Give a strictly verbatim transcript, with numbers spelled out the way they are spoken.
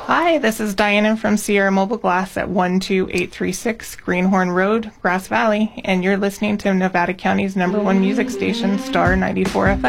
Hi, this is Diana from Sierra Mobile Glass at one two eight three six Greenhorn Road, Grass Valley, and you're listening to Nevada County's number one music station, Star ninety-four F M.